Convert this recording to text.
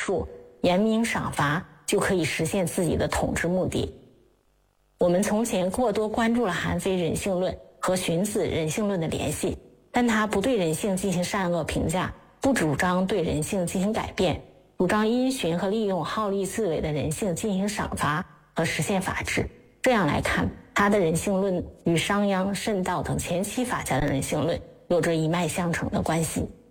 束，严明赏罚，就可以实现自己的统治目的。我们从前过多关注了韩非人性论和荀子人性论的联系，但他不对人性进行善恶评价，不主张对人性进行改变，主张因循和利用好利自为的人性进行赏罚和实现法治。这样来看，他的人性论与商鞅、慎道等前期法家的人性论有着一脉相承的关系。